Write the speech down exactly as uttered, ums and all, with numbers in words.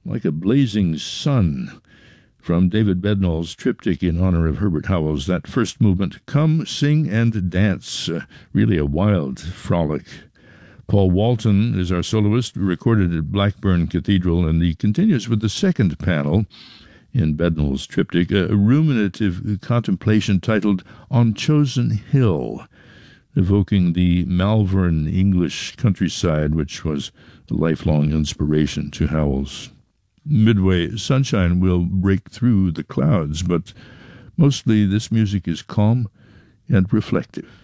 Like a Blazing Sun, from David Bednall's triptych in honor of Herbert Howells. That first movement, Come, Sing, and Dance, uh, really a wild frolic. Paul Walton is our soloist, recorded at Blackburn Cathedral, and he continues with the second panel in Bednall's triptych, a ruminative contemplation titled On Chosen Hill, evoking the Malvern English countryside, which was a lifelong inspiration to Howells. Midway, sunshine will break through the clouds, but mostly this music is calm and reflective.